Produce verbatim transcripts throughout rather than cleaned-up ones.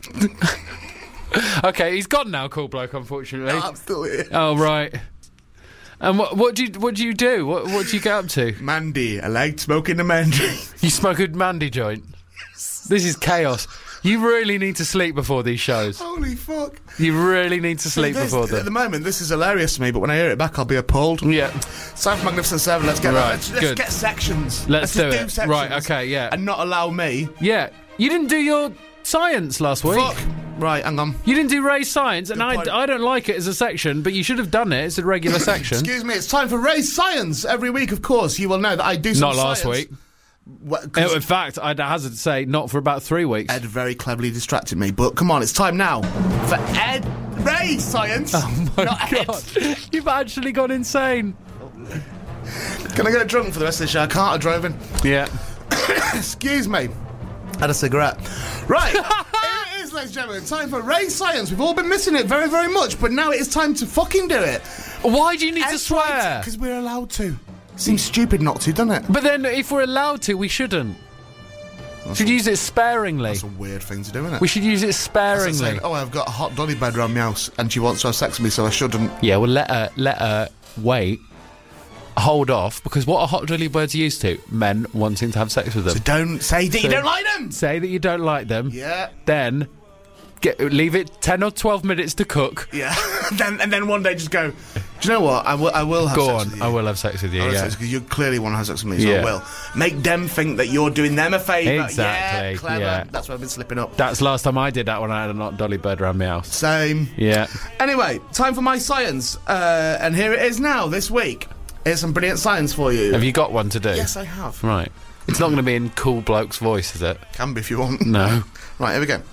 Okay, he's gone now, cool bloke, unfortunately. No, I'm still here. Oh, right. And what, what do you what do you do? What what do you get up to? Mandy. I like smoking the Mandy. You smoke a Mandy joint? This is chaos. You really need to sleep before these shows. Holy fuck. You really need to sleep this, before them. At the moment, this is hilarious to me, but when I hear it back, I'll be appalled. Yeah. Time for Magnificent Seven. Let's get Right, let's, let's good. get sections. Let's, let's do just it. do sections. Right, okay, yeah. And not allow me. Yeah. You didn't do your science last week. Fuck. Right, hang on. You didn't do Ray's science, and point. I, I don't like it as a section, but you should have done it. It's a regular section. Excuse me, it's time for Ray's Science. Every week, of course, you will know that I do some Not last science. week. What, In fact, I'd hazard to say not for about three weeks. Ed very cleverly distracted me, but come on, it's time now for Ed Ray's Science. Oh my Not God. Ed. You've actually gone insane. Can I get drunk for the rest of the show? I can't, I'm driving. Yeah. Excuse me. Had a cigarette. Right. Here it is, ladies and gentlemen. Time for Ray's Science. We've all been missing it very, very much, but now it is time to fucking do it. Why do you need to swear? Because we're allowed to. Seems stupid not to, doesn't it? But then, if we're allowed to, we shouldn't. We should use it sparingly. That's a weird thing to do, isn't it? We should use it That's sparingly. like saying, oh, I've got a hot dolly bed around my house and she wants to have sex with me, so I shouldn't. Yeah, well, let her, let her wait, hold off, because what are hot dolly birds used to? Men wanting to have sex with them. So don't say that So- you don't like them! Say that you don't like them. Yeah. Then get, leave it ten or twelve minutes to cook. Yeah. then, and then one day just go, do you know what? I will, I will have Go sex on, with you. I will have sex with you. I'll have Yeah. sex because you clearly want to have sex with me, so Yeah. I will. Make them think that you're doing them a favour. Exactly, Yeah, clever. yeah. That's why I've been slipping up. That's last time I did that when I had a hot dolly bird around my house. Same. Yeah. Anyway, time for my science. Uh, and here it is now, this week. Here's some brilliant science for you. Have you got one to do? Yes, I have. Right. It's not going to be in cool bloke's voice, is it? Can be if you want. No. Right, here we go.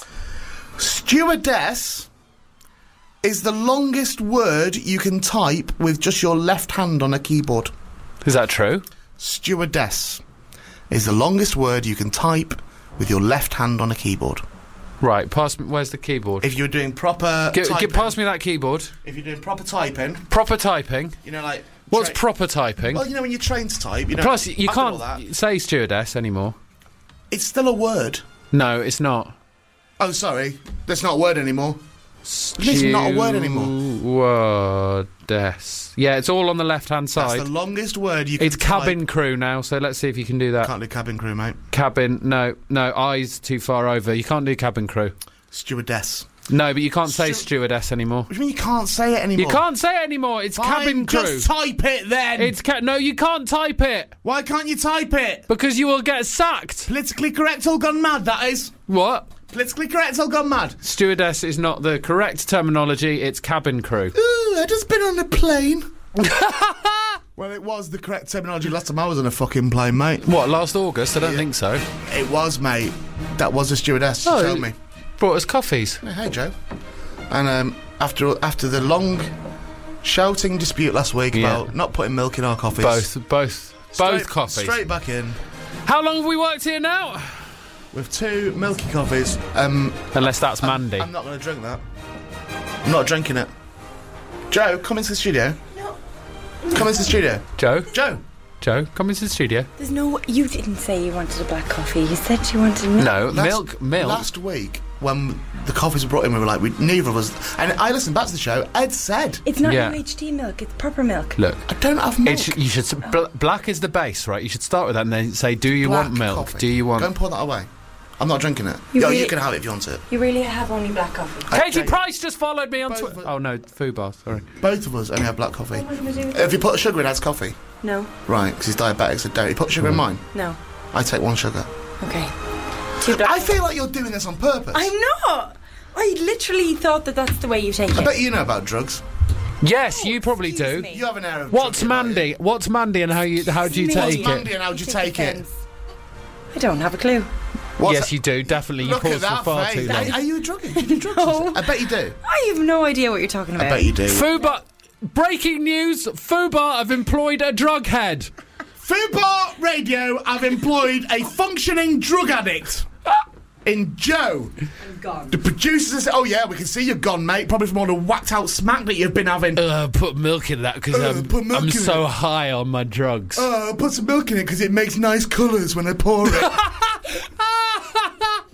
Stewardess is the longest word you can type with just your left hand on a keyboard. Is that true? Stewardess is the longest word you can type with your left hand on a keyboard. Right, pass me, where's the keyboard? If you're doing proper Get, typing, get pass me that keyboard. if you're doing proper typing, Proper typing. you know, like What's tra- proper typing? well, you know when you're trained to type, you know. Plus, you I do all that. can't say stewardess anymore. It's still a word. No, it's not. Oh, sorry, that's not a word anymore. It's not a word anymore. Stewardess. Yeah, it's all on the left-hand That's side. the longest word you can It's type. cabin crew now, so let's see if you can do that. Can't do cabin crew, mate. Cabin, no, no, eyes too far over. You can't do cabin crew. Stewardess. No, but you can't say Stew- stewardess anymore. What do you mean you can't say it anymore? You can't say it anymore. It's Fine, cabin crew. just type it then. It's ca- no, you can't type it Why can't you type it? because you will get sacked. Politically correct, all gone mad. That is What? politically correct, all gone mad. Stewardess is not the correct terminology. It's cabin crew. Ooh, I just been on a plane. Well, it was the correct terminology last time I was on a fucking plane, mate. What? Last August? I don't Yeah. think so. It was, mate. That was a stewardess. She Oh, told me. Brought us coffees. Yeah, hey, Joe. And um, after after the long shouting dispute last week Yeah. about not putting milk in our coffees, Both, both, straight, both coffees. straight back in How long have we worked here now? with two milky coffees. Um, Unless that's Mandy. I'm not going to drink that. I'm not drinking it. Joe, come into the studio. No. Come into the studio. Joe, Joe. Joe, come into the studio. There's no... You didn't say you wanted a black coffee. You said you wanted milk. No, Last- milk, milk. Last week, when the coffees were brought in, we were like, we, neither of us. And I listened back to the show. Ed said, It's not Yeah. U H T milk. It's proper milk. Look, I don't have milk. it's, you should. s- Bl- black is the base, right? You should start with that and then say, "Do you Black want milk? coffee. Do you want?" Go and pour that away. I'm not drinking it. You Yo, really- you can have it if you want it. You really have only black coffee. Katie Okay. Price just followed me on Both Twitter. of- Oh no, Fubar. Sorry. Both of us only have black coffee. What am I doing? If you put sugar in, that's coffee. No. Right, because he's diabetic, so don't. You put sugar in mine. No. I take one sugar. Okay. Two black I feel like you're doing this on purpose. I'm not. I literally thought that that's the way you take I it. bet you know about drugs. Yes, you probably excuse do. me. You have an air of What's drug about Mandy? you. What's Mandy, and how you how do you Me. take What's it? Mandy and how'd you take it? offence. I don't have a clue. What's Yes, you do. Definitely, you Look at paused for that far face. too long. Are, are you a druggie? Do you do drugs? No. I bet you do. I have no idea what you're talking about. I bet you do. Fubar. Breaking news: Fubar have employed a drug head. Fubar Radio have employed a functioning drug addict. In Joe. I'm gone. The producers say, oh yeah, we can see you're gone, mate. Probably from all the whacked out smack that you've been having. Uh, put milk in that because Uh, I'm, put milk I'm in so it. high on my drugs. Oh, put some milk in it because it makes nice colours when I pour it.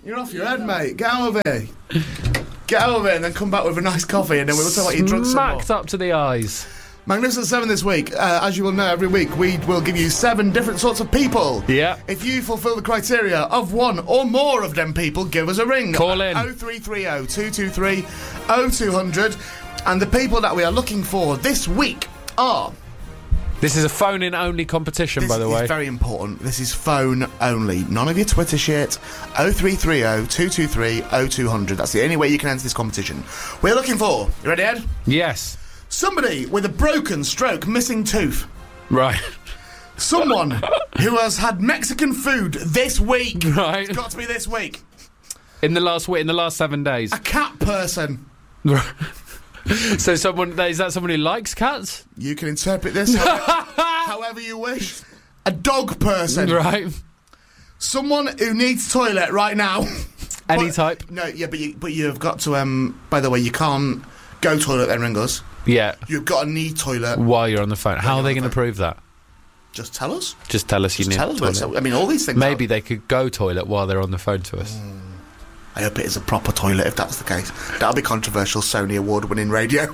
You're off your head, mate. Get out of here. Get out of it and then come back with a nice coffee and then we'll talk about your drugs some more. Smacked up to the eyes. Magnificent Seven this week. Uh, as you will know, every week we will give you seven different sorts of people. Yeah. If you fulfil the criteria of one or more of them people, give us a ring. Call in. oh three three oh, two two three, oh two hundred. And the people that we are looking for this week are... This is a phone-in only competition, this by the way. This is very important. This is phone only. None of your Twitter shit. oh three three oh, two two three, oh two hundred. That's the only way you can enter this competition. We're looking for... You ready, Ed? Yes. Somebody with a broken, stroke, missing tooth. Right. Someone who has had Mexican food this week. Right. It's got to be this week. In the last week, in the last seven days. A cat person. Right. So someone, is that someone who likes cats? You can interpret this however, however you wish. A dog person. Right. Someone who needs toilet right now. Any but, type? No, yeah, but, you, but you've got to, um, by the way, you can't go toilet then ring us. Yeah. You've got to need toilet. While you're on the phone. How are they going to prove that? Just tell us. Just tell us you Just need tell us. toilet. So, I mean, all these things. Maybe are, they could go toilet while they're on the phone to us. Mm. I hope it is a proper toilet if that's the case. That'll be controversial, Sony award-winning radio.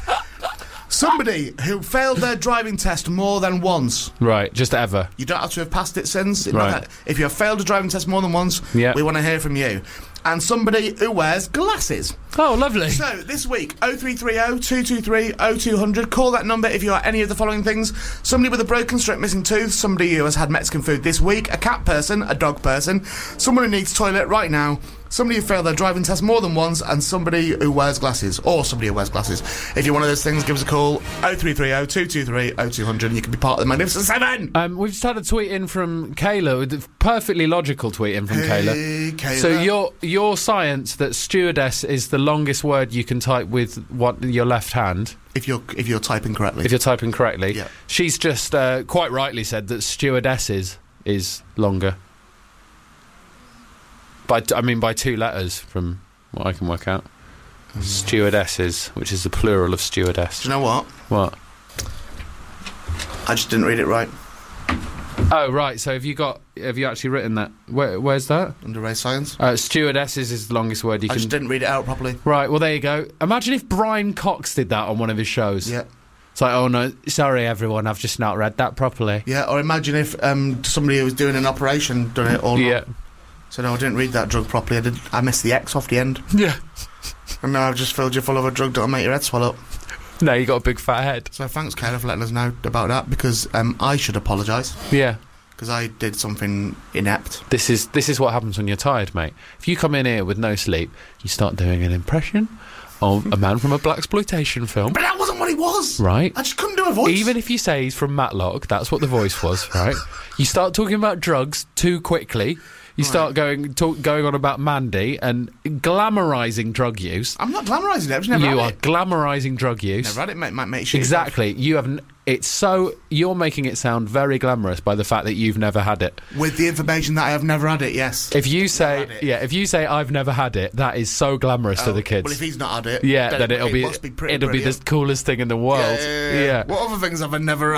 Somebody who failed their driving test more than once. Right, just ever. You don't have to have passed it since. It Right. If you have failed a driving test more than once, Yeah. we want to hear from you. And somebody who wears glasses. Oh, lovely. So, this week, oh three three oh, two two three, oh two hundred. Call that number if you are any of the following things. Somebody with a broken, stroke, missing tooth. Somebody who has had Mexican food this week. A cat person. A dog person. Someone who needs toilet right now. Somebody who failed their driving test more than once. And somebody who wears glasses. Or somebody who wears glasses. If you're one of those things, give us a call. oh three three oh, two two three, oh two hundred. And you can be part of the Magnificent Seven. Um, we've just had a tweet in from Kayla, with a perfectly logical tweet in from Hey, Kayla. Kayla. So your your science that stewardess is the longest word you can type with what your left hand, If you're, if you're typing correctly. if you're typing correctly. Yeah. She's just uh, quite rightly said that stewardesses is longer. By t- I mean by two letters from what I can work out. Mm. Stewardesses, which is the plural of stewardess. Do you know what? What? I just didn't read it right. Oh, right. So have you got? Have you actually written that? Where, where's that? Under race science. Uh, stewardesses is the longest word you I can. just didn't read it out properly. Right. Well, there you go. Imagine if Brian Cox did that on one of his shows. Yeah. It's like, oh no, sorry everyone, I've just not read that properly. Yeah, or imagine if um, somebody who was doing an operation done it all Yeah. wrong. So no, I didn't read that drug properly. I did. I missed the X off the end. Yeah. And now I've just filled you full of a drug that'll make your head swell up. No, you got a big fat head. So thanks, Kayla, for letting us know about that, because um, I should apologise. Yeah. Because I did something inept. This is this is what happens when you're tired, mate. If you come in here with no sleep, you start doing an impression of a man from a blaxploitation film. But that wasn't what he was! Right. I just couldn't do a voice. Even if you say he's from Matlock, that's what the voice was, right? You start talking about drugs too quickly. You Right. start going talk, going on about Mandy and glamorising drug use. I'm not glamorising it. I've just never You had are it. glamorising drug use. Never had it, mate. Mate, mate shit Exactly. You have. N- it's so you're making it sound very glamorous by the fact that you've never had it. yourself. With the information that I have never had it, yes. If you say, had it. yeah, if you say I've never had it, that is so glamorous to Oh, the kids. Well, if he's not had it, yeah, then, then it'll it be, must be pretty it'll be the brilliant. coolest thing in the world. Yeah, yeah, yeah. Yeah. What other things have I never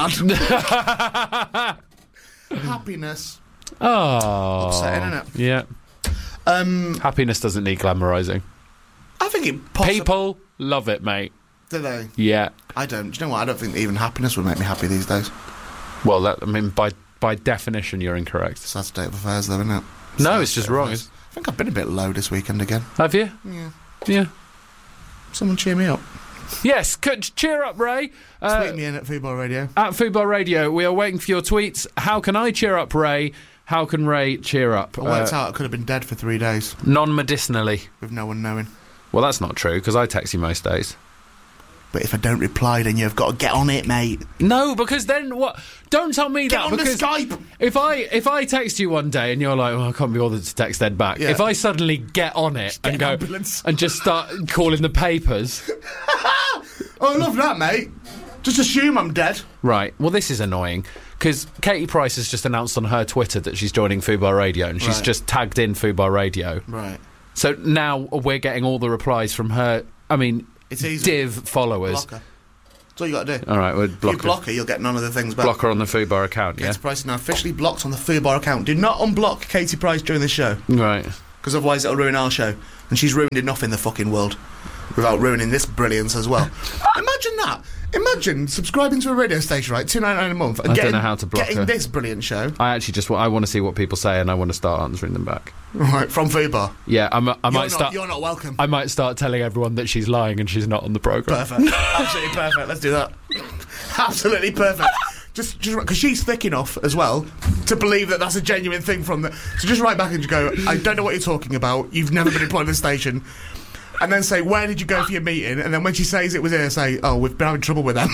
had? Happiness. Oh, Upsetting, innit? Yeah. Um, Happiness doesn't need glamorising. I think it possibly... People love it, mate. Do they? Yeah. I don't. Do you know what? I don't think even happiness would make me happy these days. Well, that, I mean, by by definition, you're incorrect. It's that state of affairs, though, isn't it? No, Sad it's just state of wrong. affairs. I think I've been a bit low this weekend again. Have you? Yeah. Yeah. Someone cheer me up. Yes. Could, cheer up, Ray. Uh, Tweet me in at Football Radio. At Football Radio, we are waiting for your tweets. How can I cheer up, Ray? How can Ray cheer up? I worked Uh, out I could have been dead for three days non-medicinally. with no one knowing. Well, that's not true, because I text you most days. But if I don't reply, then you've got to get on it, mate. No, because then what? Don't tell me Get that, on the because Skype. if I if I text you one day and you're like, oh, I can't be bothered to text Ed back. Yeah. If I suddenly get on it get and an go ambulance. and just start calling the papers, Oh, I love that, mate. Just assume I'm dead. right? Well, this is annoying because Katie Price has just announced on her Twitter that she's joining Fubar Radio, and she's Right. just tagged in Fubar Radio. Right. So now we're getting all the replies from her. I mean, It's easy. div followers. Block her. That's all you got to do. All right, we'll If block you her. block her, you'll get none of the things back. Block her on the Fubar account. Yeah. Katie Price is now officially blocked on the Fubar account. Do not unblock Katie Price during this show. Right. because otherwise it'll ruin our show. And she's ruined enough in the fucking world without ruining this brilliance as well. Imagine that. Imagine subscribing to a radio station, right, two ninety-nine a month, and I getting, don't know how to block getting her. this brilliant show. I actually just wa- I want to see what people say, and I want to start answering them back. Right, from Fubar. Yeah, I'm, I You're might not, start. you're not welcome. I might start telling everyone that she's lying and she's not on the programme. Perfect. Absolutely perfect. Let's do that. Absolutely perfect. Just, just because she's thick enough as well to believe that that's a genuine thing from the. So just write back and just go, I don't know what you're talking about. You've never been employed at the station. And then say, where did you go for your meeting? And then when she says it was here, say, oh, we've been having trouble with them.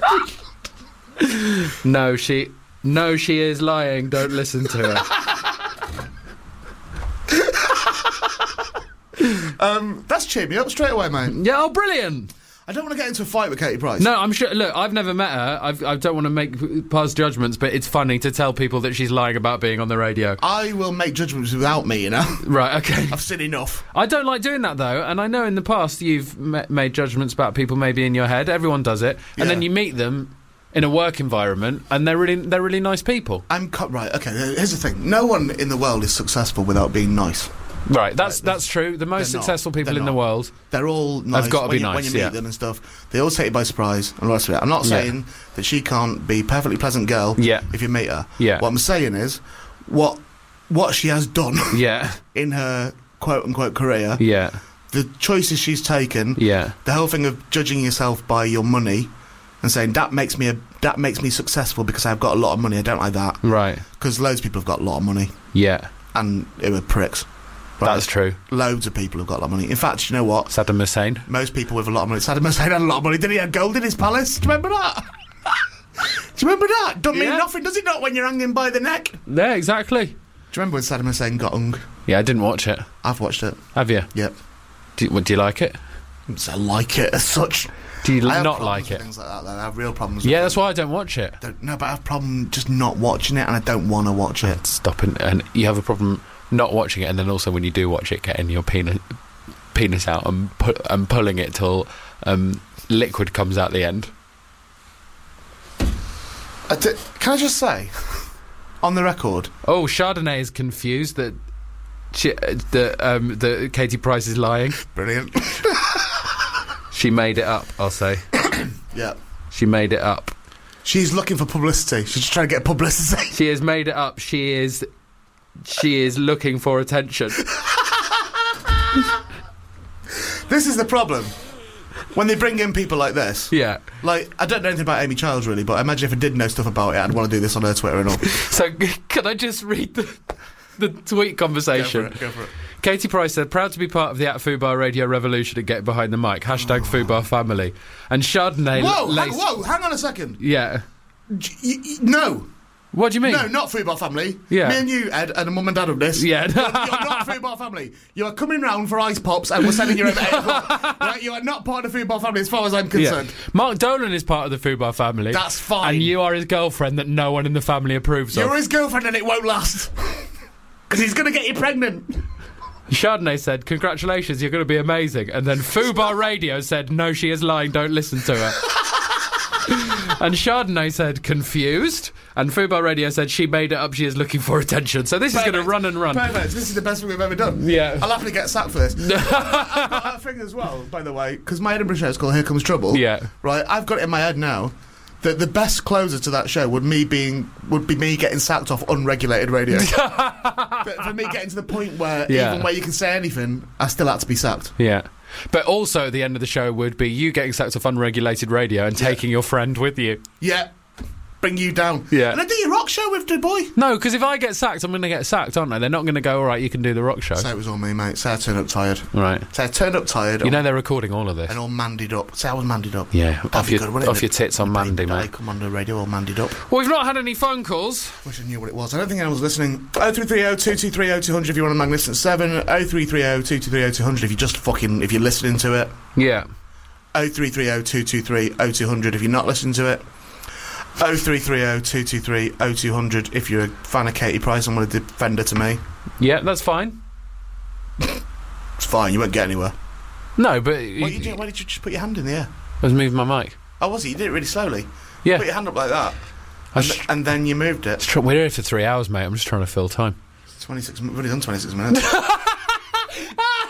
No, she. No, she is lying. Don't listen to her. um, that's cheered me up straight away, mate. Yeah, oh, brilliant. I don't want to get into a fight with Katie Price. No, I'm sure. Look, I've never met her. I've, I don't want to make past judgments, but it's funny to tell people that she's lying about being on the radio. I will make judgments without me, you know. Right, okay. I've seen enough. I don't like doing that, though, and I know in the past you've ma- made judgments about people maybe in your head. Everyone does it. And Yeah. then you meet them in a work environment, and they're really, they're really nice people. I'm cut right. Okay, here's the thing. No one in the world is successful without being nice. Right, that's Right, that's true. The most they're not. successful people They're in the not. world. They're all nice. gotta when be you, nice, when you meet yeah. them and stuff. They all take you by surprise and all the rest of it. I'm not Yeah. saying that she can't be a perfectly pleasant girl Yeah. if you meet her. Yeah. What I'm saying is, what what she has done Yeah, in her quote unquote career, yeah, the choices she's taken, yeah, the whole thing of judging yourself by your money and saying that makes me a that makes me successful because I've got a lot of money. I don't like that right, because loads of people have got a lot of money yeah. and they were pricks. Right? That's true. Loads of people have got a lot of money. In fact, you know what? Saddam Hussein. Most people with a lot of money. Saddam Hussein had a lot of money. Did he have gold in his palace? Do you remember that? Do you remember that? Don't mean Yeah. nothing, does it not, when you're hanging by the neck? Do you Yeah, exactly. remember when Saddam Hussein got hung? Yeah, I didn't watch it. I've watched it. Have you? Yep. Do you, what, do you like it? So I like it as such. Do you I have not problems like with it? Things like that. Though. I have real problems. Yeah, with that's them. why I don't watch it. Don't, no, but I have a problem just not watching it, and I don't want to watch it. Stopping, and you have a problem not watching it, and then also when you do watch it, getting your penis penis out and pu- and pulling it till um, liquid comes out the end. I d- can I just say, on the record, Oh, Chardonnay is confused that she, uh, that um, that Katie Price is lying. brilliant. She made it up. I'll say Yeah. she made it up. She's looking for publicity. She's just trying to get publicity. She has made it up. She is she is looking for attention. This is the problem. When they bring in people like this, Yeah. like, I don't know anything about Amy Childs really, but I imagine if I did know stuff about it, I'd want to do this on her Twitter and all. So can I just read the the tweet Go for conversation? it, go for it. Katie Price said, proud to be part of the at Fubar Radio revolution and get behind the mic. Hashtag Fubar family. And Chardonnay... Whoa, lace- hang, whoa, hang on a second. Yeah. J- y- y- no, What do you mean? no, not Fubar family. Yeah. Me and you, Ed, and mum and dad of this. Yeah. You're, you're not Fubar family. You are coming round for ice pops and we're sending you over eight o'clock. Right? You are not part of the Fubar family as far as I'm concerned. Yeah. Mark Dolan is part of the Fubar family. That's fine. And you are his girlfriend that no one in the family approves You're of. his girlfriend and it won't last. Because he's going to get you pregnant. Chardonnay said, congratulations, you're going to be amazing. And then Fubar Radio said, no, she is lying, don't listen to her. And Chardonnay said, confused. And Fubar Radio said, she made it up, she is looking for attention. So this is going to Perfect. run and run. Perfect. This is the best thing we've ever done. Yeah. I'll happily get sacked for this. I've got a thing as well, by the way, because my Edinburgh show is called Here Comes Trouble. Yeah. Right, I've got it in my head now that the best closer to that show would me being would be me getting sacked off unregulated radio. But for me getting to the point where Yeah. even where you can say anything, I still had to be sacked. Yeah. But also at the end of the show would be you getting sacked off unregulated radio and Yeah. taking your friend with you. Yeah. Bring you down. Yeah. And I do your rock show with the boy. No, because if I get sacked, I'm going to get sacked, aren't I? They're not going to go, all right, you can do the rock show. Say it was all me, mate. Say I turned up tired. Right. Say I turned up tired. You know they're recording all of this. and all mandied up. Say I was mandied up. Yeah, That'd off be your, good, wouldn't off it? your tits on Mandy, I mate. come on the radio all mandied up. Well, we've not had any phone calls. Wish I knew what it was. I don't think I was listening. oh three three oh, two two three oh, two hundred if you want a Magnificent seven. oh three three oh, two two three oh, two hundred if you just fucking, if you're listening to it. Yeah. oh three three oh, two two three oh, two hundred if you're not listening to it. oh three three oh, two two three oh, two hundred if you're a fan of Katie Price and want to defend her to me. Yeah, that's fine. It's fine, you won't get anywhere. No, but... What you doing? Why did you just put your hand in the air? I was moving my mic. Oh, was it? You did it really slowly. Yeah. Put your hand up like that. I And, was th- and then you moved it. tr- We're here for three hours, mate. I'm just trying to fill time. twenty-six, we've already done twenty-six minutes.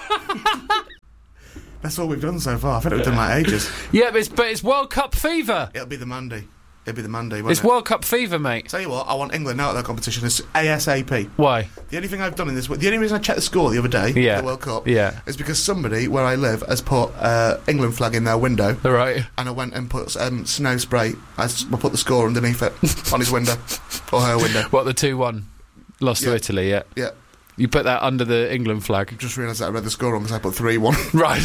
That's all we've done so far. I think we've done like ages. Yeah, but it's, but it's World Cup fever. It'll be the Monday. It'll be the Monday, won't It's it? World Cup fever, mate. Tell you what, I want England out of that competition as ASAP. Why? The only thing I've done in this, the only reason I checked the score the other day, Yeah. for the World Cup, Yeah. is because somebody where I live has put uh, England flag in their window, All right. and I went and put um, snow spray. I, s- I put the score underneath it on his window or her window. What, the two one lost Yeah. to Italy, yeah? Yeah, You put that under the England flag. just realised that I read the score wrong because I put three one. Right.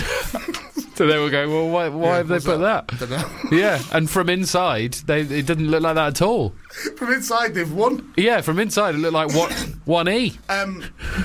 So they were going, well, why, why have they what's put that? Don't know. Yeah, and from inside, they it didn't look like that at all. From inside, they've won. Yeah, from inside, it looked like what one E. Um,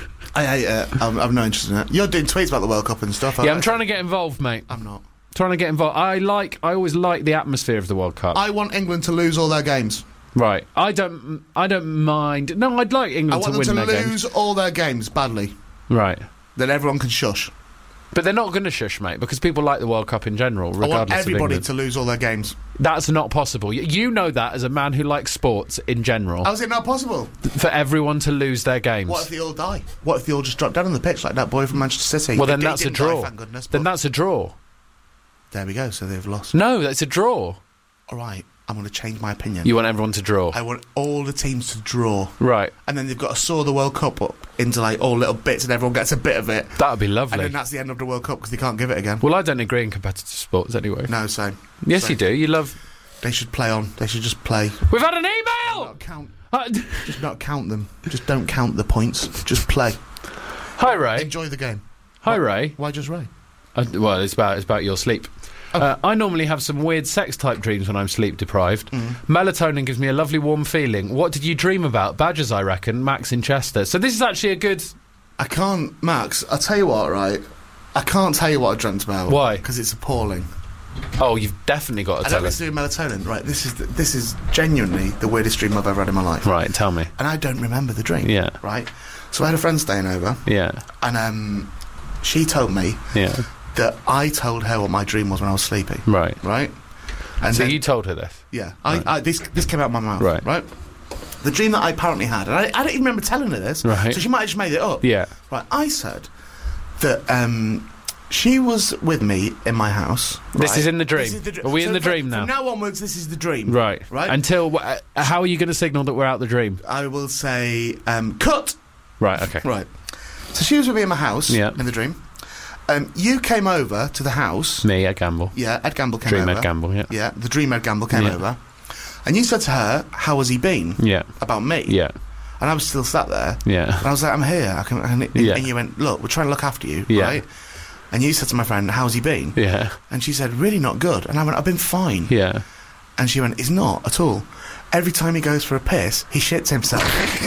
I hate it. I'm, I'm not interested in it. You're doing tweets about the World Cup and stuff. Yeah, I'm trying to get involved, mate. I'm not. Trying to get involved. I like. I always like the atmosphere of the World Cup. I want England to lose all their games. Right. I don't. I don't mind. No, I'd like I England want to win them to their lose games. all their games badly. Right. Then everyone can shush. But they're not going to shush, mate, because people like the World Cup in general, I want regardless of everybody England. to lose all their games. That's not possible. Y- You know that as a man who likes sports in general. How is it not possible? For everyone to lose their games. What if they all die? What if they all just drop down on the pitch like that boy from Manchester City? Well, then He that's a didn't die, draw. thank goodness. Then but- that's a draw. There we go. So they've lost. No, that's a draw. All right. I'm going to change my opinion. You want everyone to draw. I want all the teams to draw, Right. and then they've got to saw the World Cup up into like all little bits, and everyone gets a bit of it. That would be And lovely. then that's the end of the World Cup because they can't give it again. Well, I don't agree in competitive sports anyway. No, same. Yes, same. you do. You love... They should play on. They should just play. We've had an email! Not count. Uh, Just not count them. Just don't count the points. Just play. Hi, Ray. Enjoy the game. Hi, Ray. Why just Ray? Uh, well, it's about, it's about your sleep. Uh, I normally have some weird sex-type dreams when I'm sleep-deprived. Melatonin gives me a lovely warm feeling. What did you dream about? Badgers, I reckon. Max in Chester. So this is actually a good... I can't, Max. I'll tell you what, right? I can't tell you what I dreamt about. Why? Because it's appalling. Oh, you've definitely got to I tell don't us. listen to melatonin. Right. This is the, this is genuinely the weirdest dream I've ever had in my life. Right, tell me. And I don't remember the dream. Yeah. Right. So I had a friend staying over, Yeah, and um, she told me yeah. that I told her what my dream was when I was sleeping. Right. Right. And So then- you told her this? Yeah, I, I, this this came out of my mouth. Right. Right. The dream that I apparently had, and I, I don't even remember telling her this. Right. So she might have just made it up. Yeah. Right. I said that um, she was with me in my house. This right? is in the dream. This is the dr- Are we in so the from- dream now? From now onwards, this is the dream. Right. Right. Until... wh- uh, how are you going to signal that we're out the dream? I will say, um, cut. Right, okay. Right. So she was with me in my house. Yeah. In the dream. Um, you came over to the house. Me, Ed Gamble. Yeah. Ed Gamble came Dream over. Ed Gamble, yeah. Yeah. The dream Ed Gamble came Yeah. over, and you said to her, "How has he been?" Yeah. About me. Yeah. And I was still sat there. Yeah. And I was like, I'm here. I can, and, Yeah. and you went, look, we're trying to look after you, Yeah. right? And you said to my friend, how's he been? Yeah. And she said, really not good. And I went, I've been fine. Yeah. And she went, he's not at all. Every time he goes for a piss, he shits himself.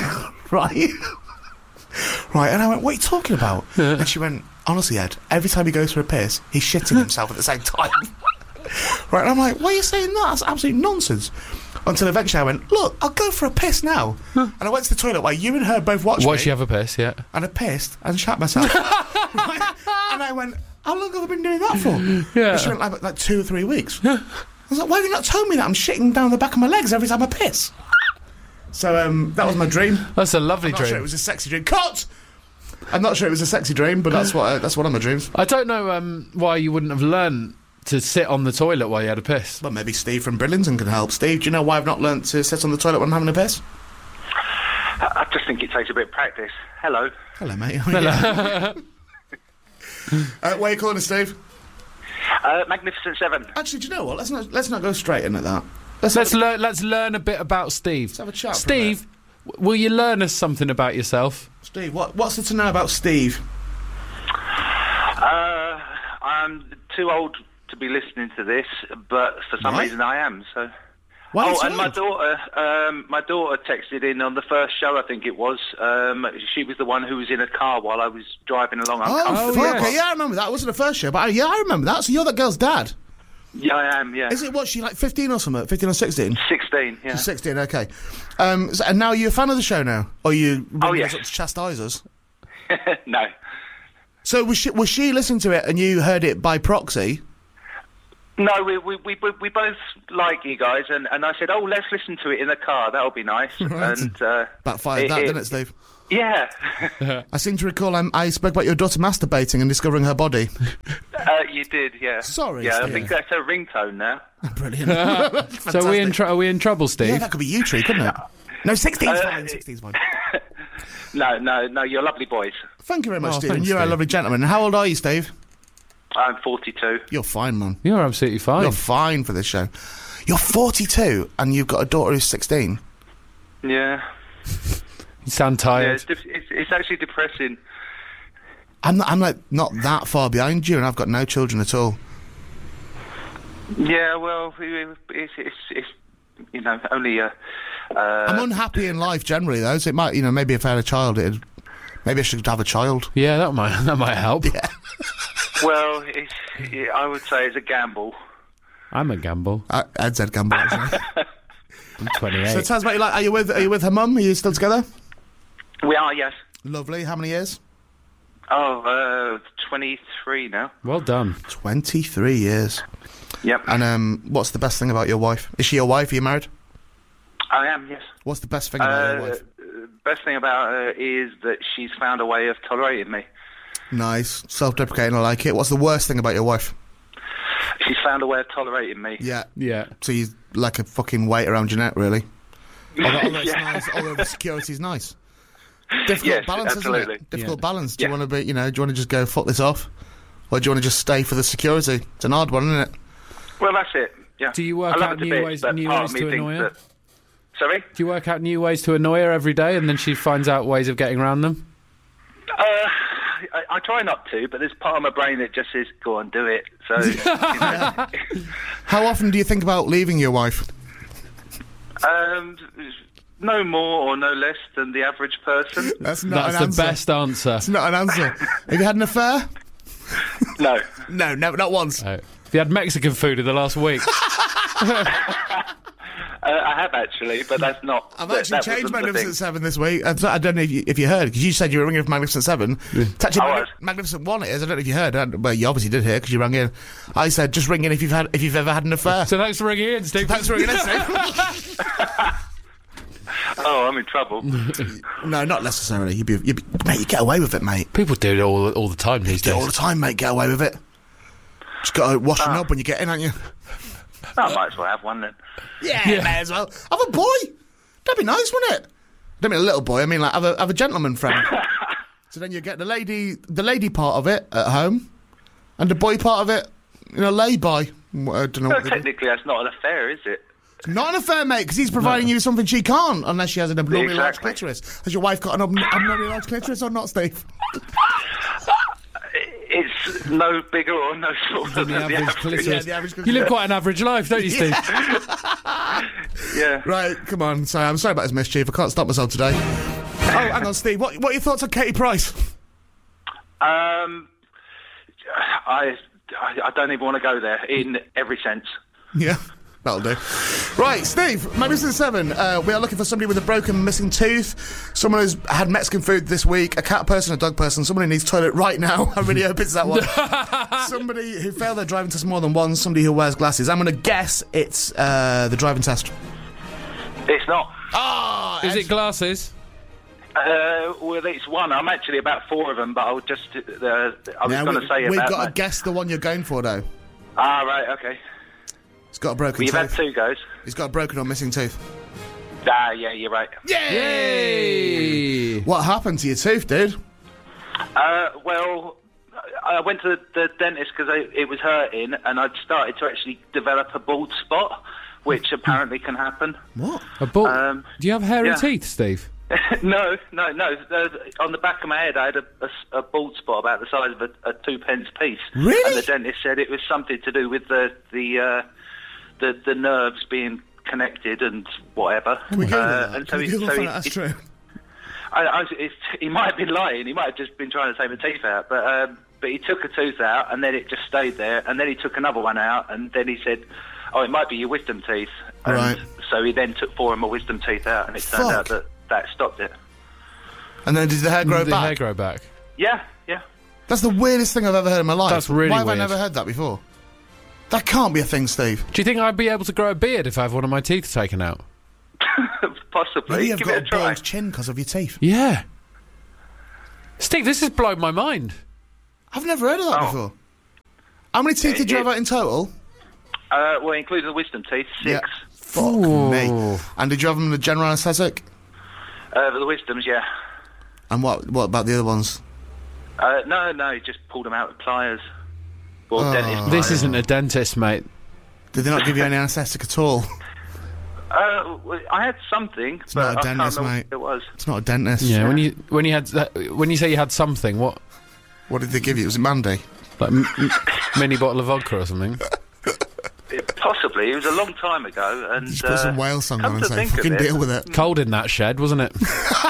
Right? Right. And I went, what are you talking about? And she went, honestly, Ed, every time he goes for a piss, he's shitting himself at the same time. Right. And I'm like, why are you saying that? That's absolute nonsense. Until eventually I went, look, I'll go for a piss now. And I went to the toilet while you and her both watched Watch me. you have a piss, yeah. And I pissed and shat myself. Right? And I went, how long have I been doing that for? Yeah. And she went, like, like two or three weeks. I was like, why have you not told me that? I'm shitting down the back of my legs every time I piss. So um, that was my dream. That's a lovely I'm not dream. sure it was a sexy dream. Cut! I'm not sure it was a sexy dream, but that's what uh, that's one of my dreams. I don't know um, why you wouldn't have learned to sit on the toilet while you had a piss. Well, maybe Steve from Bridlington can help. Steve, do you know why I've not learnt to sit on the toilet when I'm having a piss? I I just think it takes a bit of practice. Hello. Hello, mate. Hello. uh, where are you calling us, Steve? Uh, Magnificent Seven. Actually, do you know what? Let's not let's not go straight in at that. Let's, Let's have, learn. Let's learn a bit about Steve. have a chat for a Steve, w- will you learn us something about yourself? Steve, what what's there to know about Steve? Uh, I'm too old to be listening to this, but for some Right. reason I am. So. Why are you oh, too and my old? daughter, um, my daughter texted in on the first show. I think it was. Um, she was the one who was in a car while I was driving along. Oh, uncomfortably. fuck, yes. okay, yeah, I remember that. It wasn't the first show, but I, yeah, I remember that. So you're that girl's dad. Yeah, I am. Yeah, Is it, what, she like fifteen or something? fifteen or sixteen? sixteen. Yeah. She's sixteen, okay. Um, so, and now you're a fan of the show now? Or you Oh, ringing yes. us up to chastise us? No. So was she, was she listening to it and you heard it by proxy? No, we, we we we both like you guys, and, and I said, oh, let's listen to it in the car. That'll be nice. Right. And uh, Backfired it- that, it- didn't it, Steve? Yeah. I seem to recall um, I spoke about your daughter masturbating and discovering her body. uh, you did, yeah. Sorry, Yeah, Steve. I think that's her ringtone now. Brilliant. So are we in, tr- are we in trouble, Steve? Yeah, that could be you, Tree, couldn't it? No, sixteen's Uh, fine, sixteen's fine. No, no, no, you're lovely boys. Thank you very much, Oh, Steve. thanks, You're a Steve. lovely gentleman. And how old are you, Steve? I'm forty-two. You're fine, man. You're absolutely fine. You're fine for this show. You're forty-two and you've got a daughter who's sixteen. Yeah. You sound Yeah, tired. it's, def- it's, it's actually depressing. I'm not, I'm like not that far behind you, and I've got no children at all. Yeah, well, it's, it's, it's you know, only a... Uh, I'm unhappy in life generally, though. So it might, you know, maybe if I had a child, it'd, maybe I should have a child. Yeah, that might that might help. Yeah. well, it's, yeah, I would say it's a gamble. I'm a gamble. Uh, Ed said gamble. Actually. I'm twenty-eight. So tell us about your life. Are you with? Are you with her mum? Are you still together? We are, yes. Lovely. How many years? Oh, uh, twenty-three now. Well done. Twenty-three years. Yep. And um, what's the best thing about your wife? Is she your wife? Are you married? I am, yes. What's the best thing about your Uh, wife? best thing about her is that she's found a way of tolerating me. Nice, self-deprecating. I like it. What's the worst thing about your wife? She's found a way of tolerating me. Yeah. Yeah. So you like a fucking weight around your neck, really. Although, although it's Yeah. nice, although the security's nice. Difficult Yes, balance, absolutely. isn't it? Difficult Yeah. balance. Do you Yeah. want to be, you know, do you want to just go fuck this off, or do you want to just stay for the security? It's an hard one, isn't it? Well, that's it. Yeah. Do you work I love out it a new bit, ways- but new part ways of me to thinks annoy her? that- Sorry? Do you work out new ways to annoy her every day, and then she finds out ways of getting around them? Uh, I, I try not to, but there's part of my brain that just says, "Go on, do it." So, you know, How often do you think about leaving your wife? um, no more or no less than the average person. That's not That's an the answer. best answer. It's not an answer. Have you had an affair? No. No, no, not once. Oh. If you had Mexican food in the last week, Uh, I have actually, but that's not. I've that, actually that changed wasn't the Magnificent thing. Seven this week. I I don't know if you, if you heard, because you said you were ringing for Magnificent Seven. It's actually I Magni- was. Magnificent One. It is. I don't know if you heard. I don't- Well, you obviously did hear because you rang in. I said just ring in if you've had if you've ever had an affair. so thanks for ringing in, Steve. Thanks for ringing in, Steve. Oh, I'm in trouble. No, not necessarily. You'd be, you'd be, mate. You get away with it, mate. People do it all all the time these Do it all days. the time, mate. Get away with it. Just got to wash your Ah. knob when you get in, aren't you? I might as well have one then. Yeah, may as well. Have a boy. That'd be nice, wouldn't it? I don't mean a little boy. I mean like have a have a gentleman friend. So then you get the lady the lady part of it at home, and the boy part of it, you know, lay by. I don't know No, what they do. technically, that's not an affair, is it? Not an affair, mate, because he's providing you with something she can't, unless she has an abnormally large Exactly. clitoris. Has your wife got an ab- abnormally large clitoris or not, Steve? It's no bigger or no smaller The than the average average. clitoris. Yeah, the average You live quite an average life, don't you, Steve? Yeah. Right, come on. Sorry, I'm sorry about his mischief. I can't stop myself today. Oh, hang on, Steve. What, what are your thoughts on Katie Price? Um, I, I I don't even want to go there in every sense. Yeah, that'll do. Right, Steve, Magnificent Seven. Uh, we are looking for somebody with a broken, missing tooth, someone who's had Mexican food this week, a cat person, a dog person, someone who needs toilet right now. I really hope it's that one. Somebody who failed their driving test more than once, somebody who wears glasses. I'm going to guess it's uh, the driving test. It's not. Ah, Is it glasses? Uh, well, it's one. I'm actually about four of them, but I'll just. Uh, I was Now, going we, to say we've about. got my- to guess the one you're going for, though. Ah, right. Okay. He's got a broken Well, you've had tooth. two goes. He's got a broken or missing tooth. Ah, yeah, you're right. Yay! What happened to your tooth, dude? Uh, well, I went to the dentist because it was hurting, and I'd started to actually develop a bald spot, which apparently can happen. What? A ball. Um, Do you have hairy yeah. teeth, Steve? no, no, no. Uh, on the back of my head, I had a, a, a bald spot about the size of a, a two pence piece. Really? And the dentist said it was something to do with the the uh, the, the nerves being connected and whatever. Can we Google Uh, that? and Can we he- Google so find he- out that's he- true? I, I, it's, he might have been lying. He might have just been trying to take my teeth out. But um, but he took a tooth out, and then it just stayed there. And then he took another one out, and then he said, "Oh, it might be your wisdom teeth." And Right. so he then took four of my wisdom teeth out, and it turned Fuck. out that that stopped it. And then did the hair grow the back? hair grow back. Yeah, yeah. That's the weirdest thing I've ever heard in my life. That's really Why have weird. I never heard that before? That can't be a thing, Steve. Do you think I'd be able to grow a beard if I have one of my teeth taken out? Possibly. Maybe you've Give got it a a try. bald chin because of your teeth. Yeah. Steve, this has blown my mind. I've never heard of that Oh. before. How many teeth It- did you it- have out in total? Uh, well, including the wisdom teeth, six. Fuck Ooh. me. And did you have them with general anaesthetic? Uh, but the wisdoms, yeah. And what what about the other ones? Uh, no, no, he just pulled them out with pliers. Well, Oh. dentist This pliers. isn't a dentist, mate. Did they not give you any anaesthetic at all? Uh, well, I had something, not but a I can't dentist, remember mate. what it was. It's not a dentist. Yeah, when you when you had that, when you say you had something, what, What did they give you? Was it Mandy? like m- m- mini bottle of vodka or something? It, possibly. It was a long time ago, and Just put uh, some whale song come on and to say, think of fucking it, deal with it. Cold in that shed, wasn't it?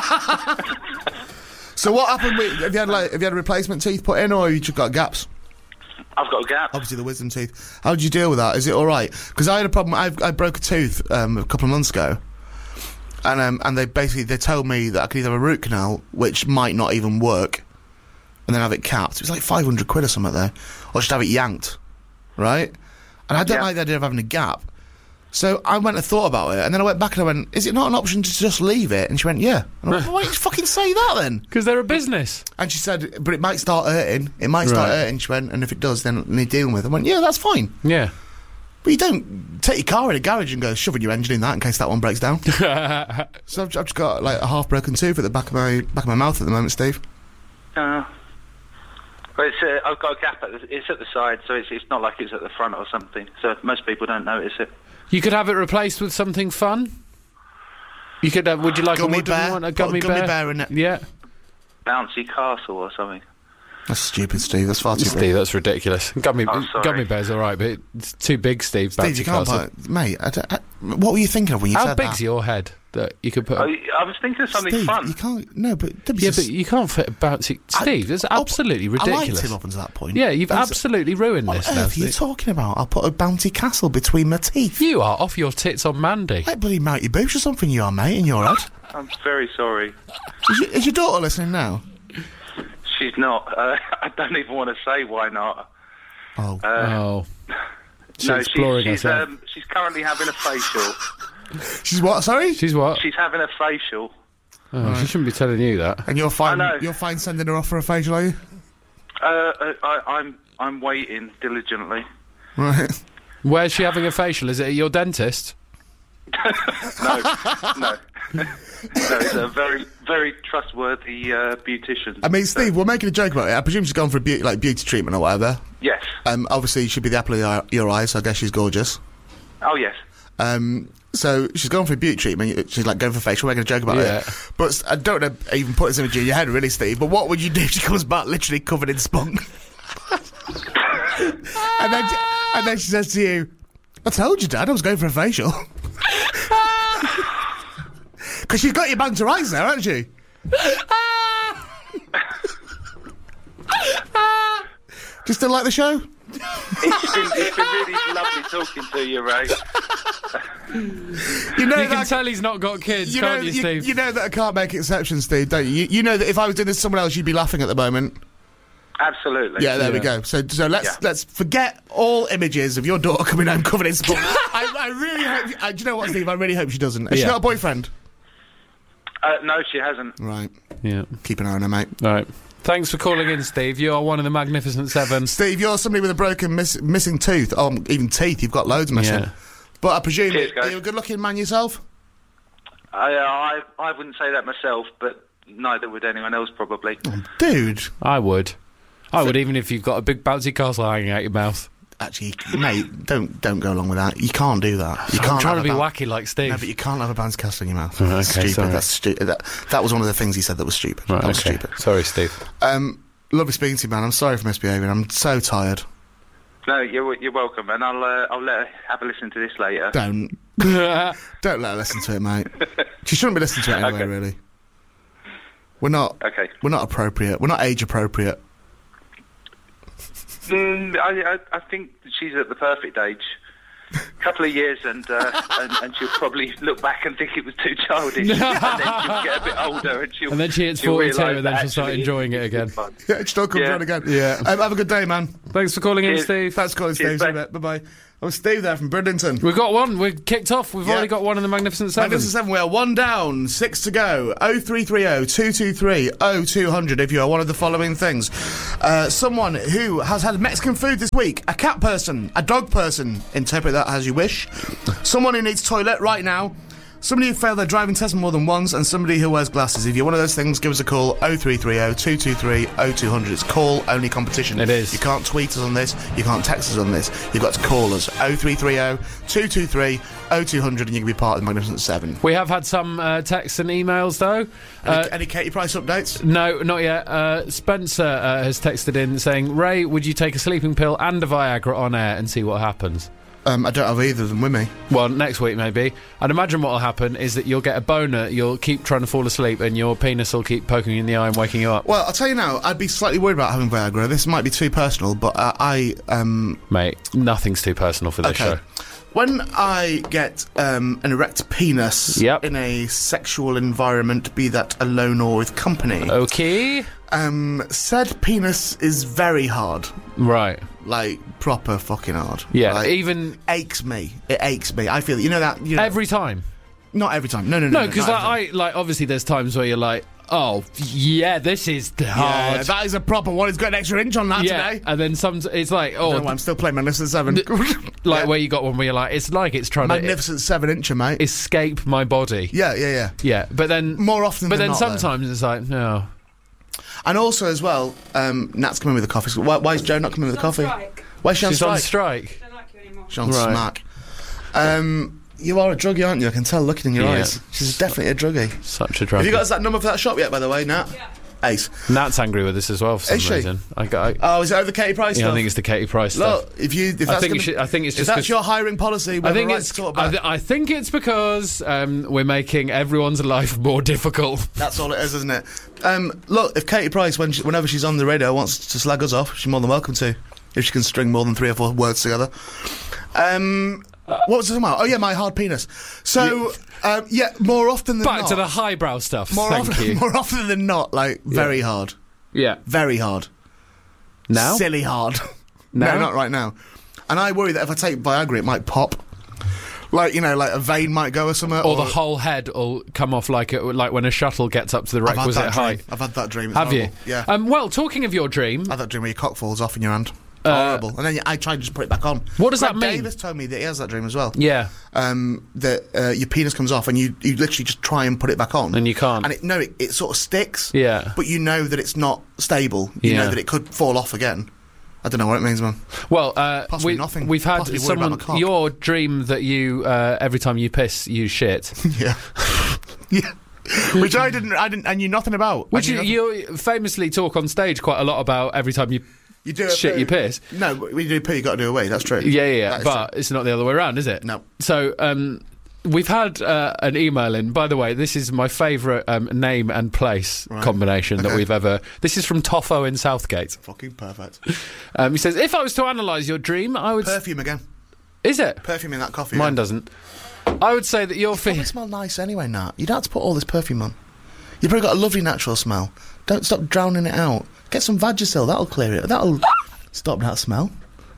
So what happened with, have you had like, have you had replacement teeth put in, or you just got gaps? I've got a gap. Obviously the wisdom teeth. How did you deal with that? Is it alright? Because I had a problem, I've, I broke a tooth um, a couple of months ago. And um, and they basically, they told me that I could either have a root canal, which might not even work, and then have it capped. It was like five hundred quid or something there. Or just have it yanked. Right? And I don't Yeah. like the idea of having a gap. So I went and thought about it, and then I went back and I went, is it not an option to just leave it? And she went, yeah. And I went, why didn't you fucking say that then? Because they're a business. And she said, but it might start hurting. It might start Right. hurting. She went, and if it does, then I need dealing with it. I went, yeah, that's fine. Yeah. But you don't take your car in a garage and go shoving your engine in that in case that one breaks down. So I've, I've just got like a half broken tooth at the back of my back of my mouth at the moment, Steve. Uh, but it's, uh, I've got a gap. At the, it's at the side, so it's, it's not like it's at the front or something. So most people don't notice it. You could have it replaced with something fun. You could have. Would you like Gummy a wooden bear. one? A Put a gummy, gummy bear? bear in it. Yeah. Bouncy castle or something. That's stupid, Steve. That's far too big. Steve, that's ridiculous. Gummy, Oh, sorry. gummy bear's all right, but it's too big, Steve. Steve, Bouncy you can't castle. put, mate. I don't- I- what were you thinking of when you How said big's that? your head that you could put? I, A, I was thinking of something Steve, fun. you can't. No, but don't be yeah, so- but you can't fit a bouncy. I- Steve, that's I'll- absolutely I liked ridiculous. him up until that point. Yeah, you've That's- absolutely ruined What this on now. earth are you Steve. talking about? I'll put a bounty castle between my teeth. You are off your tits on Mandy. Like bloody Mounty Boosh or something you are, mate, in your head. I'm very sorry. Is, your, is your daughter listening now? She's not. Uh, I don't even want to say why not. Oh. Uh, Oh. She's no, exploring she's, she's, herself. um, she's currently having a facial. She's what, sorry? She's what? She's having a facial. Oh, she shouldn't be telling you that. And you're fine. I know. You're fine sending her off for a facial, are you? Uh, uh, I, I'm I'm waiting diligently. Right. Where's she having a facial? Is it at your dentist? No, no, no. It's a very very trustworthy uh, beautician. I mean, Steve, we're making a joke about it. I presume she's gone for a beauty, like beauty treatment or whatever. Yes. Um, obviously, she'd be the apple of your, your eye, so I guess she's gorgeous. Oh yes. Um, so she's gone for a beauty treatment. She's like going for facial. We're making a joke about Yeah. it. But I don't know, even put this image in your head, really, Steve. But what would you do if she comes back literally covered in spunk? and then, and then she says to you, "I told you, Dad, I was going for a facial." Because she's got your banter eyes there, hasn't she? Do you still like the show? It's been, it's been really lovely talking to you, Ray. You know You can that tell he's not got kids, you can't know, you, you, Steve? you know that I can't make exceptions, Steve, don't you? you? You know that if I was doing this to someone else, you'd be laughing at the moment. Absolutely. Yeah, there we Yeah. go. So, so let's Yeah. let's forget all images of your daughter coming home covered in spunk. I, I really hope. I, do you know what, Steve? I really hope she doesn't. Has she Yeah. got a boyfriend? Uh, no, she hasn't. Right. Yeah. Keep an eye on her, mate. All right. Thanks for calling in, Steve. You are one of the Magnificent Seven. Steve, you're somebody with a broken, miss, missing tooth. Oh, even teeth. You've got loads missing. Yeah. But I presume Cheers, guys. are you a good-looking man yourself? I, uh, I I wouldn't say that myself, but neither would anyone else probably. Dude. I would. I would, even if you've got a big bouncy castle hanging out your mouth. Actually, mate, don't don't go along with that. You can't do that. You I'm can't trying have to be a ba- wacky like Steve. No, but you can't have a bounce castle in your mouth. okay, That's stupid. sorry. That's stupid. That, that was one of the things he said that was stupid. Right, that was okay. stupid. Sorry, Steve. Um, lovely speaking to you, man. I'm sorry for misbehaving. I'm so tired. No, you're you're welcome, and I'll uh, I'll let her have a listen to this later. Don't don't let her listen to it, mate. She shouldn't be listening to it anyway. Okay. Really. We're not. Okay. We're not appropriate. We're not age appropriate. Mm, I, I I think she's at the perfect age. Couple of years, and, uh, and and she'll probably look back and think it was too childish, and then she'll get a bit older, and she'll And then she hits she'll forty-two, realise and then that she'll start actually enjoying it it's again. fun. Yeah, it still comes Yeah. around again. Yeah. Um, have a good day, man. Thanks for calling in, Cheers. Steve. Thanks for calling, Cheers, Steve. bye. Bye bye. Oh, Steve there from Bridlington. We've got one. We're kicked off. We've Yeah. already got one in the Magnificent Seven. Magnificent Seven, we are one down, six to go. oh three three oh, two two three, oh two hundred if you are one of the following things. Uh, someone who has had Mexican food this week, a cat person, a dog person, interpret that as you wish. Someone who needs toilet right now. Somebody who failed their driving test more than once, and somebody who wears glasses. If you're one of those things, give us a call, oh three three oh, two two three, oh two hundred. It's call-only competition. It is. You can't tweet us on this, you can't text us on this. You've got to call us, oh three three oh, two two three, oh two hundred, and you can be part of the Magnificent Seven. We have had some uh, texts and emails, though. Any, Uh, any Katie Price updates? no, not yet. Uh, Spencer uh, has texted in saying, Ray, would you take a sleeping pill and a Viagra on air and see what happens? Um, I don't have either of them with me. Well, next week maybe. I'd imagine what will happen is that you'll get a boner, you'll keep trying to fall asleep, and your penis will keep poking you in the eye and waking you up. Well, I'll tell you now, I'd be slightly worried about having Viagra. This might be too personal, but uh, I, um... Mate, nothing's too personal for this okay. show. When I get um, an erect penis Yep. in a sexual environment, be that alone or with company, Okay. um, said penis is very hard. Right. Like, proper fucking hard. Yeah, Like, even... aches me. It aches me. I feel, you know that... You know, Every time. not every time. No, no, no. No, because not like, every time. I, like, obviously there's times where you're like, oh, yeah, this is Yeah, hard. that is a proper one. It's got an extra inch on that Yeah, today. and then some, it's like, oh, Don't know why I'm still playing Magnificent Seven. like Yeah. where you got one where you're like, it's like it's trying Magnificent Seven incher, mate. to escape my body. Yeah, yeah, yeah. Yeah, but then More often but than then not, though. sometimes it's like, no. And also, as well, um, Nat's coming with a coffee. So why, why is Jo not coming with a coffee? Why is she on She's strike? on strike. I don't like you anymore. She's on Right. smack. Um, you are a druggie, aren't you? I can tell looking in your Yeah. eyes. She's definitely a druggie. Such a drug. Have you got us that number for that shop yet, by the way, Nat? Yeah. Ace. Nat's angry with us as well for some Is she? reason. I got. I, Oh, is it over Katie Price yeah, stuff? I think it's the Katie Price stuff. Look, if you, if that's I think gonna, you should, I think it's if just that's 'cause- your hiring policy, we I have a think right it's. to talk I, about. th- I think it's because um, we're making everyone's life more difficult. That's all it is, isn't it? Um, look, if Katie Price, when she, whenever she's on the radio, wants to slag us off, she's more than welcome to. If she can string more than three or four words together. Um, what was it about? Oh yeah, my hard penis. So, um, yeah, more often than Back not, to the highbrow stuff. more Thank often, you. more often than not, like very hard, Yeah. very hard, Now. silly hard. Now? No, not right now. And I worry that if I take Viagra, it might pop. Like, you know, like a vein might go or something. Or the whole head will come off like a, like when a shuttle gets up to the I've had requisite that height. dream. I've had that dream. It's Have you? horrible. Yeah. Um, well, talking of your dream, I had that dream where your cock falls off in your hand. Uh, Horrible. And then you- I tried to just put it back on. What does Greg that mean? Davis told me that he has that dream as well. yeah, Um, that uh, your penis comes off and you, you literally just try and put it back on. and you can't. And it, no, it, it sort of sticks. Yeah. But you know that it's not stable. You Yeah. know that it could fall off again. I don't know what it means, man. Well, uh, Possibly we, nothing. we've had Possibly worried about someone. my cock. Your dream that you uh, every time you piss, you shit. yeah. yeah. Which I didn't, I didn't, I knew nothing about. Which I knew you, nothing. you famously talk on stage quite a lot about every time you. You do a shit, poo. you piss. No, when you do poo, you got to do a wee. That's true. Yeah, yeah, yeah. That is But it's not the other way around, is it? No. So, um, we've had uh, an email in. By the way, this is my favourite um, name and place Right. combination that Okay. we've ever. This is from Toffo in Southgate. Fucking perfect. Um, he says, "If I was to analyse your dream, I would." Perfume again. Is it? Perfume in that coffee. Mine yeah. doesn't. I would say that you're Probably fit. smell nice anyway, Nat. You don't have to put all this perfume on. You've probably got a lovely natural smell. Don't stop drowning it out. Get some Vagisil. That'll clear it. That'll stop that smell.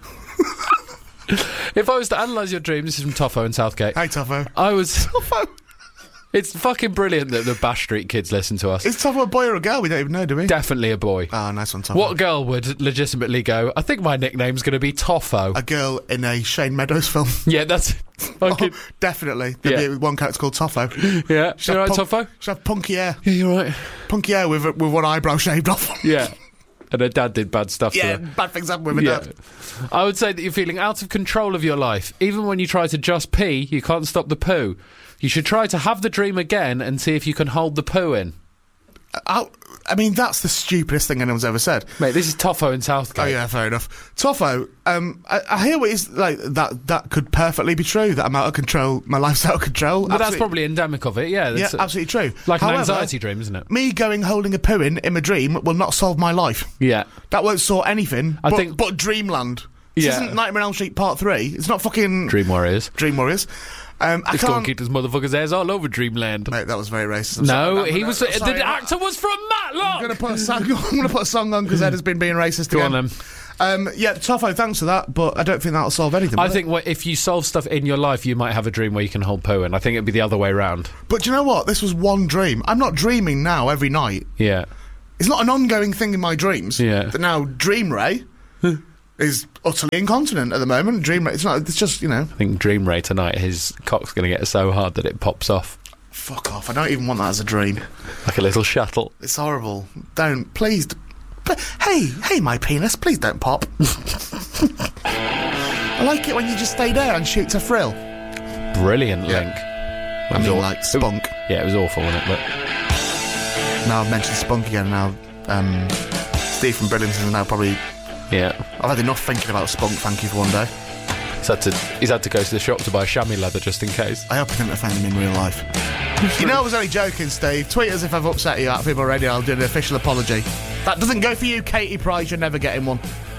If I was to analyse your dream, this is from Toffo in Southgate. Hey, Toffo. I was. Toffo. It's fucking brilliant that the Bash Street kids listen to us. Is Toffo a boy or a girl? We don't even know, do we? Definitely a boy. Ah, nice one, Toffo. What girl would legitimately go, I think my nickname's going to be Toffo? A girl in a Shane Meadows film. Yeah, that's fucking. Oh, definitely. There'd Yeah. be one character called Toffo. Yeah, She'd you have right, punk- Toffo? She'd have punky hair. Yeah, you're right. Punky hair with, with one eyebrow shaved off. Yeah. And her dad did bad stuff yeah, to her. bad things happen with my Yeah. dad. I would say that you're feeling out of control of your life. Even when you try to just pee, you can't stop the poo. You should try to have the dream again and see if you can hold the poo in. I, I mean, that's the stupidest thing anyone's ever said. Mate, this is Toffo in Southgate. Oh yeah, fair enough. Toffo, um, I, I hear what he's like. That that could perfectly be true. That I'm out of control. My life's out of control. But that's Absolutely- probably endemic of it, yeah. yeah, That's uh, absolutely true. like However, an anxiety dream, isn't it? Me going holding a poo in in my dream will not solve my life. Yeah. That won't sort anything. I but, think- but Dreamland. This Yeah. isn't Nightmare on Elm Street Part Three. It's not fucking Dream Warriors. Dream Warriors. Um, I Let's go and can't. keep this motherfucker's airs all over Dreamland. Mate, that was very racist. I'm No, sorry. he I'm was. sorry. The actor was from I'm gonna Matlock! put a song. I'm gonna put a song on because Ed has been being racist Go again. on then. Um, yeah, Toffo, thanks for that, but I don't think that'll solve anything. I will think it? what, if you solve stuff in your life, you might have a dream where you can hold poo in. I think it'd be the other way round. But do you know what? This was one dream. I'm not dreaming now every night. Yeah. It's not an ongoing thing in my dreams. Yeah. That now Dream Ray is utterly incontinent at the moment. Dream Ray, it's not. It's just, you know. I think Dream Ray tonight, his cock's going to get so hard that it pops off. Fuck off! I don't even want that as a dream. Like a little shuttle. It's horrible. Don't, please. D- hey, hey, my penis, please don't pop. I like it when you just stay there and shoot to frill. Brilliant Yeah. link. I mean, like spunk. Yeah, it was awful, wasn't it? But Now I've mentioned spunk again. Now, um, Steve from Bridlington is now probably. yeah, I've had enough thinking about spunk. Thank you for one day. he's had to he's had to go to the shop to buy chamois leather just in case. I hope I didn't offend him in real life. You know I was only joking, Steve. Tweet us if I've upset you at People Radio. I'll do an official apology. That doesn't go for you, Katie Price. You're never getting one.